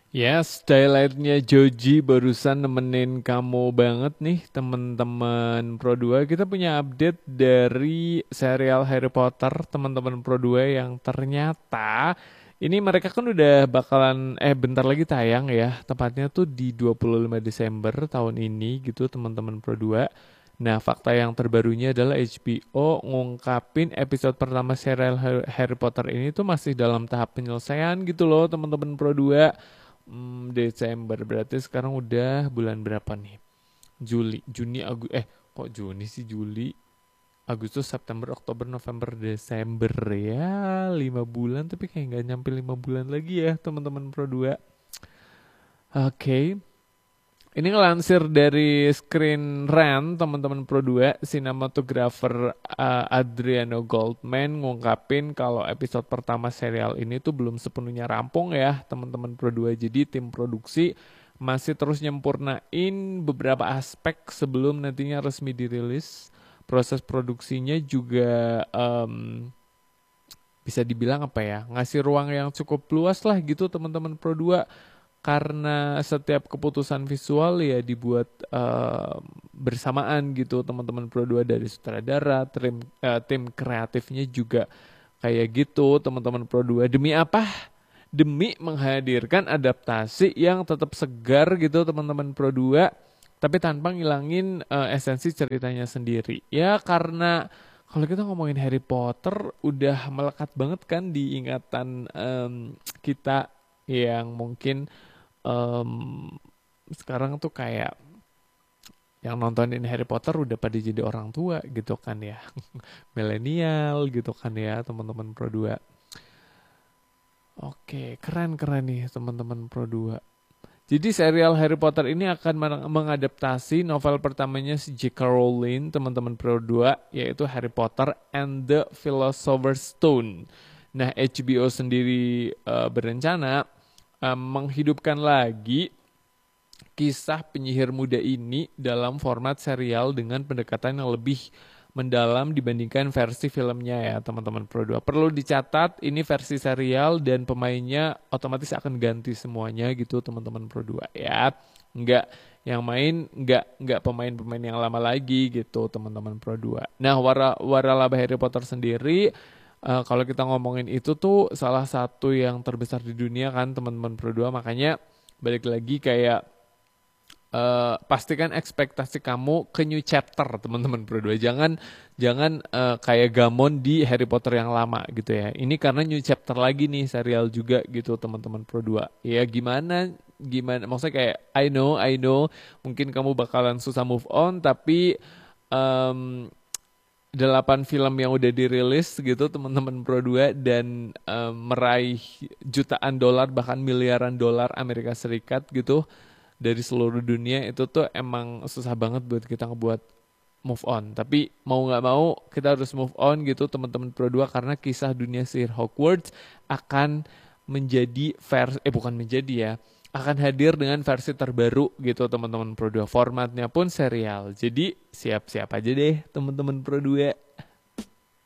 Yes, Daylightnya Joji barusan nemenin kamu banget nih teman-teman Pro 2. Kita punya update dari serial Harry Potter teman-teman Pro 2 yang ternyata ini mereka kan udah bakalan bentar lagi tayang ya. Tepatnya tuh di 25 Desember tahun ini gitu teman-teman Pro 2. Nah, fakta yang terbarunya adalah HBO ngungkapin episode pertama serial Harry Potter ini tuh masih dalam tahap penyelesaian gitu loh teman-teman Pro 2. Desember berarti sekarang udah bulan berapa nih? Juli, Juni, kok Juni sih Juli, Agustus, September, Oktober, November, Desember ya 5 bulan tapi kayak nggak nyampe 5 bulan lagi ya teman-teman Pro 2. Oke, ini ngelansir dari Screen Rant teman-teman Pro 2, sinematografer Adriano Goldman ngungkapin kalau episode pertama serial ini tuh belum sepenuhnya rampung ya teman-teman Pro 2. Jadi tim produksi masih terus nyempurnain beberapa aspek sebelum nantinya resmi dirilis. Proses produksinya juga bisa dibilang apa ya, ngasih ruang yang cukup luas lah gitu teman-teman Pro 2, karena setiap keputusan visual ya dibuat bersamaan gitu teman-teman Pro 2, dari sutradara, tim kreatifnya juga kayak gitu teman-teman Pro 2. Demi apa? Demi menghadirkan adaptasi yang tetap segar gitu teman-teman Pro 2, tapi tanpa ngilangin esensi ceritanya sendiri. Ya karena kalau kita ngomongin Harry Potter udah melekat banget kan di ingatan kita yang mungkin em, sekarang tuh kayak yang nontonin Harry Potter udah pada jadi orang tua gitu kan ya. Milenial gitu kan ya teman-teman Pro 2. Oke, keren-keren nih teman-teman Pro 2. Jadi serial Harry Potter ini akan mengadaptasi novel pertamanya si J.K. Rowling, teman-teman Pro 2, yaitu Harry Potter and the Philosopher's Stone. Nah, HBO sendiri berencana menghidupkan lagi kisah penyihir muda ini dalam format serial dengan pendekatan yang lebih mendalam dibandingkan versi filmnya ya teman-teman Pro 2. Perlu dicatat ini versi serial dan pemainnya otomatis akan ganti semuanya gitu teman-teman Pro 2 ya. Enggak yang main enggak pemain-pemain yang lama lagi gitu teman-teman Pro 2. Nah, waralaba Harry Potter sendiri kalau kita ngomongin itu tuh salah satu yang terbesar di dunia kan teman-teman Pro 2, makanya balik lagi kayak pastikan ekspektasi kamu ke new chapter teman-teman Pro 2. Jangan jangan kayak Gamon di Harry Potter yang lama gitu ya. Ini karena new chapter lagi nih serial juga gitu teman-teman Pro 2. Ya gimana gimana maksudnya kayak I know mungkin kamu bakalan susah move on, tapi em, 8 film yang udah dirilis gitu teman-teman Pro 2 dan meraih jutaan dolar bahkan miliaran dolar Amerika Serikat gitu dari seluruh dunia, itu tuh emang susah banget buat kita ngebuat move on. Tapi mau nggak mau kita harus move on gitu teman-teman Pro 2, karena kisah dunia sihir Hogwarts akan menjadi bukan menjadi ya, akan hadir dengan versi terbaru gitu teman-teman Pro 2. Formatnya pun serial. Jadi siap-siap aja deh teman-teman Pro 2.